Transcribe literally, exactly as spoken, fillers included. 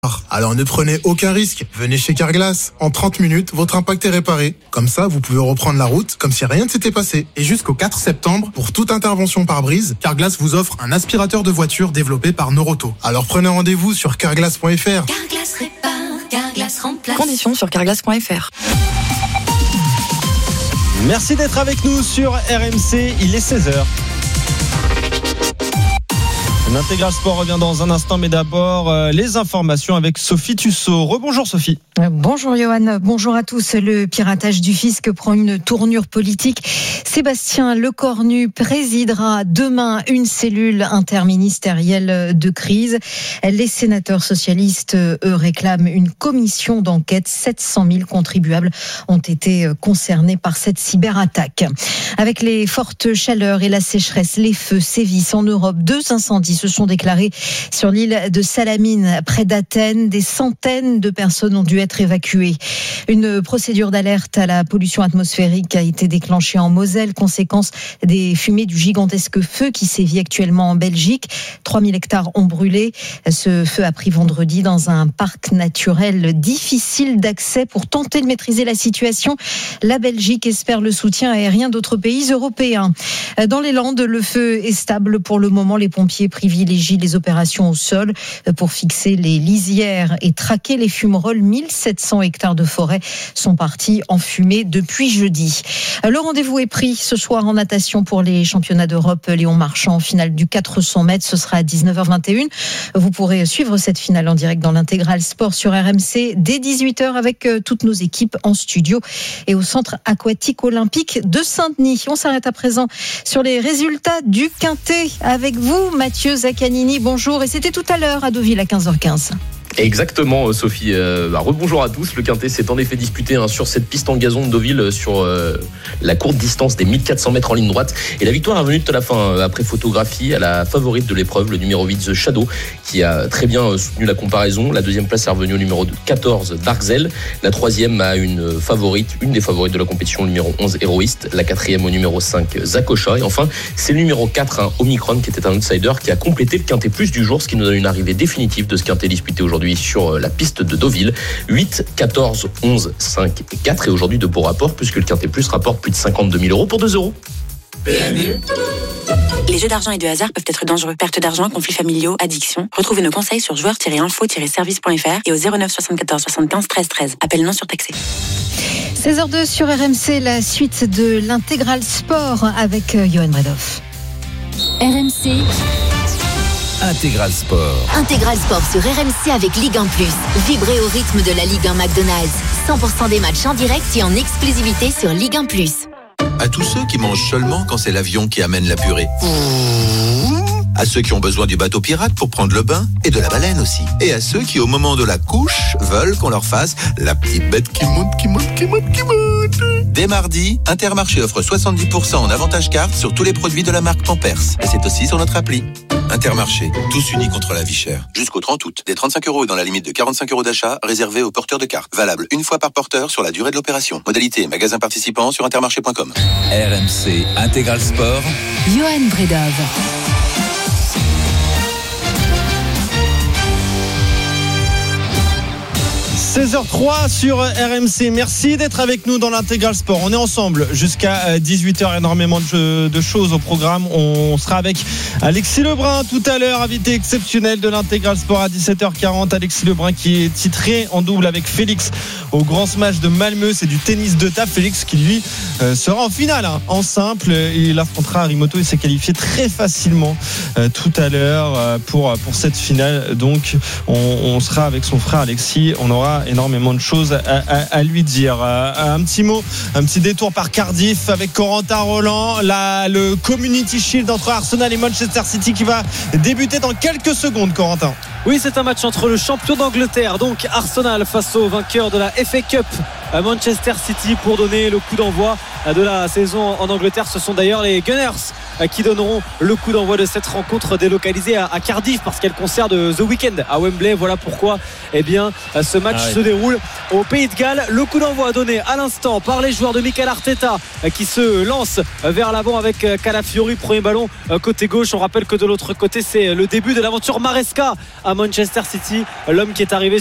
Alors ne prenez aucun risque, venez chez Carglass. En trente minutes, votre impact est réparé. Comme ça, vous pouvez reprendre la route comme si rien ne s'était passé. Et jusqu'au quatre septembre, pour toute intervention pare-brise, Carglass vous offre un aspirateur de voiture développé par Noroto. Alors prenez rendez-vous sur carglass point f r. Carglass répare, Carglass remplace. Conditions sur carglass point f r. Merci d'être avec nous sur R M C, il est seize heures. L'Intégral Sport revient dans un instant, mais d'abord euh, les informations avec Sophie Tussaud. Rebonjour Sophie. Bonjour Johan, bonjour à tous. Le piratage du fisc prend une tournure politique. Sébastien Lecornu présidera demain une cellule interministérielle de crise. Les sénateurs socialistes, eux, réclament une commission d'enquête. sept cent mille contribuables ont été concernés par cette cyberattaque. Avec les fortes chaleurs et la sécheresse, les feux sévissent en Europe. Deux incendies se sont déclarés sur l'île de Salamine, près d'Athènes. Des centaines de personnes ont dû être évacuées. Une procédure d'alerte à la pollution atmosphérique a été déclenchée en Moselle, conséquence des fumées du gigantesque feu qui sévit actuellement en Belgique. trois mille hectares ont brûlé. Ce feu a pris vendredi dans un parc naturel difficile d'accès. Pour tenter de maîtriser la situation, la Belgique espère le soutien aérien d'autres pays européens. Dans les Landes, le feu est stable pour le moment. Les pompiers privilégient les opérations au sol pour fixer les lisières et traquer les fumerolles. mille sept cents hectares de forêt sont partis en fumée depuis jeudi. Le rendez-vous est pris ce soir en natation pour les championnats d'Europe. Léon Marchand, finale du quatre cents mètres, ce sera à dix-neuf heures vingt et une. Vous pourrez suivre cette finale en direct dans l'Intégral Sport sur R M C dès dix-huit heures avec toutes nos équipes en studio et au centre aquatique olympique de Saint-Denis. On s'arrête à présent sur les résultats du Quintet avec vous, Mathieu Zaccanini. Bonjour, et c'était tout à l'heure à Deauville à quinze heures quinze. Exactement, Sophie. Euh, bah, rebonjour à tous. Le Quintet s'est en effet disputé hein, sur cette piste en gazon de Deauville, sur euh, la courte distance des mille quatre cents mètres en ligne droite. Et la victoire est venue tout à la fin, euh, après photographie, à la favorite de l'épreuve, le numéro huit, The Shadow, qui a très bien euh, soutenu la comparaison. La deuxième place est revenue au numéro quatorze, Darkzel. La troisième a une favorite, une des favorites de la compétition, le numéro onze, Héroïste. La quatrième au numéro cinq, Zakocha. Et enfin, c'est le numéro quatre, hein, Omicron, qui était un outsider, qui a complété le Quintet plus du jour, ce qui nous donne une arrivée définitive de ce Quintet disputé aujourd'hui sur la piste de Deauville. huit, quatorze, onze, cinq et quatre. Et aujourd'hui de beaux rapports, puisque le Quintet Plus rapporte plus de cinquante-deux mille euros pour deux euros. Les jeux d'argent et de hasard peuvent être dangereux. Perte d'argent, conflits familiaux, addiction. Retrouvez nos conseils sur joueurs tiret info tiret service point f r et au zéro neuf soixante-quatorze soixante-quinze treize treize. Appel non surtaxé. seize heures deux sur R M C, la suite de l'Intégral Sport avec Johan Bredoff. R M C Intégral Sport. Intégral Sport sur R M C avec Ligue un plus. Vibrez au rythme de la Ligue un McDonald's. cent pour cent des matchs en direct et en exclusivité sur Ligue un plus. À tous ceux qui mangent seulement quand c'est l'avion qui amène la purée. À ceux qui ont besoin du bateau pirate pour prendre le bain et de la baleine aussi. Et à ceux qui, au moment de la couche, veulent qu'on leur fasse la petite bête qui monte, qui monte, qui monte, qui monte. Dès mardi, Intermarché offre soixante-dix pour cent en avantage carte sur tous les produits de la marque Pampers. Et c'est aussi sur notre appli. Intermarché, tous unis contre la vie chère. Jusqu'au trente août, des trente-cinq euros et dans la limite de quarante-cinq euros d'achat réservés aux porteurs de cartes. Valable une fois par porteur sur la durée de l'opération. Modalité magasin participant sur intermarché point com. R M C Intégral Sport. Johan Bredoff. seize heures trois sur R M C. Merci d'être avec nous dans l'Intégral Sport. On est ensemble jusqu'à dix-huit heures. Énormément de, jeux, de choses au programme. On sera avec Alexis Lebrun tout à l'heure, invité exceptionnel de l'Intégral Sport à dix-sept heures quarante. Alexis Lebrun qui est titré en double avec Félix au Grand Smash de Malmö. C'est du tennis de table. Félix qui lui euh, sera en finale hein, en simple. Il affrontera Arimoto. Il s'est qualifié très facilement euh, tout à l'heure euh, pour, pour cette finale. Donc on, on sera avec son frère Alexis. On aura énormément de choses à, à, à lui dire. Euh, un petit mot, un petit détour par Cardiff avec Corentin Roland. Là, le Community Shield entre Arsenal et Manchester City qui va débuter dans quelques secondes, Corentin. Oui, c'est un match entre le champion d'Angleterre, donc Arsenal, face au vainqueur de la F A Cup, Manchester City, pour donner le coup d'envoi de la saison en Angleterre. Ce sont d'ailleurs les Gunners qui donneront le coup d'envoi de cette rencontre délocalisée à Cardiff parce qu'elle concerne The Weeknd à Wembley. Voilà pourquoi eh bien, ce match ah ouais. se déroule au Pays de Galles. Le coup d'envoi donné à l'instant par les joueurs de Mikel Arteta qui se lancent vers l'avant avec Calafiori, premier ballon côté gauche. On rappelle que de l'autre côté c'est le début de l'aventure Maresca à Manchester City, l'homme qui est arrivé